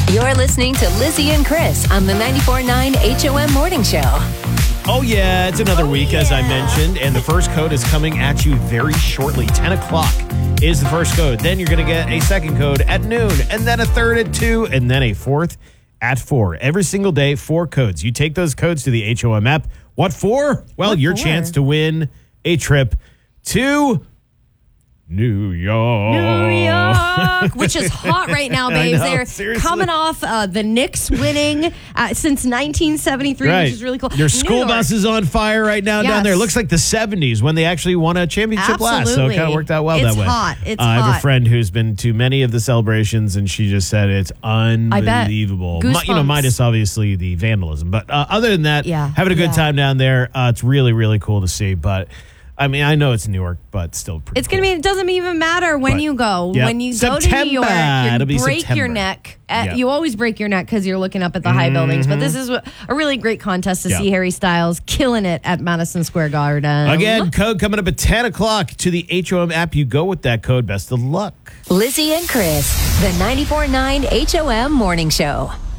You're listening to Lizzie and Chris on the 94.9 HOM Morning Show. Oh, yeah, it's another week, as I mentioned, and the first code is coming at you very shortly. 10 o'clock is the first code. Then you're going to get a second code at noon, and then a third at 2, and then a fourth at 4. Every single day, 4 codes. You take those codes to the HOM app. What for? Well, your chance to win a trip to New York. Which is hot right now, babes. I know, They're seriously. coming off the Knicks winning since 1973, Right. which is really cool. Your New school York. bus is on fire right now down Yes. there. It looks like the 70s when they actually won a championship last. So it Absolutely. kind of worked out well It's that way. hot. It's I have a hot. friend who's been to many of the celebrations, and she just said it's unbelievable. Goosebumps. Minus obviously the vandalism. But other than that, Yeah. having a good Yeah. time down there. It's really, really cool to see. But I mean, I know it's New York, but still pretty It's going to be, it doesn't even matter when But, you go. yep. When you go to September. New York, It'll be you break your September. neck. Yep. You always break your neck because you're looking up at the high buildings. But this is a really great contest to Yep. see Harry Styles killing it at Madison Square Garden. Again, code coming up at 10 o'clock to the HOM app. You go with that code. Best of luck. Lizzie and Chris, the 94.9 HOM Morning Show.